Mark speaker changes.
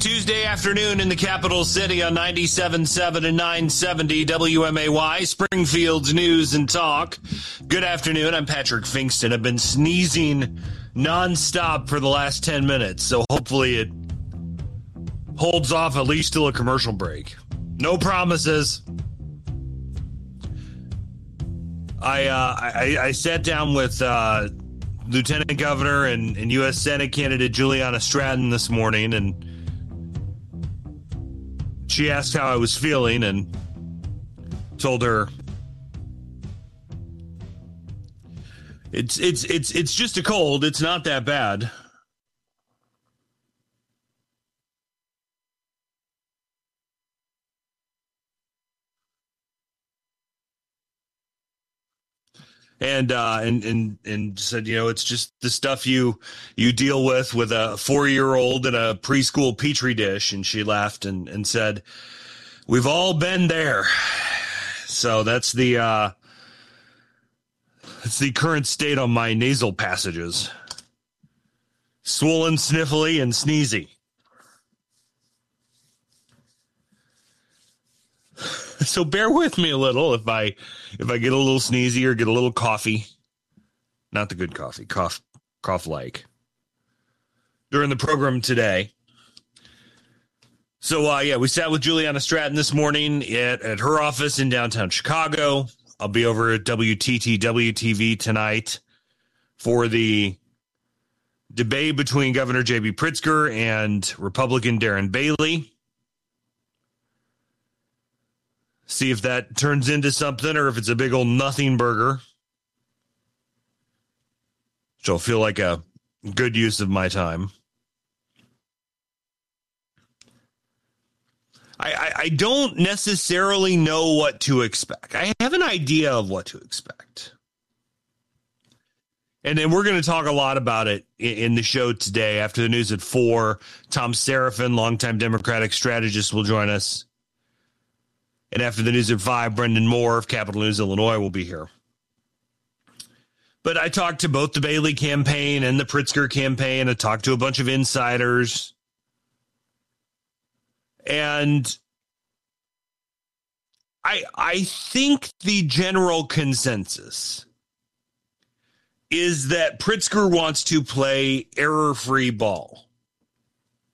Speaker 1: Tuesday afternoon in the capital city on 97.7 and 970 WMAY, Springfield's News and Talk. Good afternoon. I'm Patrick Finkston. I've been sneezing nonstop for the last 10 minutes, so hopefully it holds off at least till a commercial break. No promises. I sat down with Lieutenant Governor and U.S. Senate candidate Juliana Stratton this morning, and she asked how I was feeling and told her it's just a cold. It's not that bad. And said, it's just the stuff you deal with a 4-year-old in a preschool petri dish. And she laughed and said, we've all been there. So that's the current state on my nasal passages. Swollen, sniffly, and sneezy. So bear with me a little if I get a little sneezy or get a little coughy. Not the good coffee, cough like. During the program today. So, we sat with Juliana Stratton this morning at her office in downtown Chicago. I'll be over at WTTW-TV tonight for the debate between Governor J.B. Pritzker and Republican Darren Bailey. See if that turns into something or if it's a big old nothing burger. Which will feel like a good use of my time. I don't necessarily know what to expect. I have an idea of what to expect. And then we're going to talk a lot about it in the show today. After the news at 4, Tom Seraphin, longtime Democratic strategist, will join us. And after the news at 5, Brendan Moore of Capital News Illinois will be here. But I talked to both the Bailey campaign and the Pritzker campaign. I talked to a bunch of insiders. And I think the general consensus is that Pritzker wants to play error-free ball.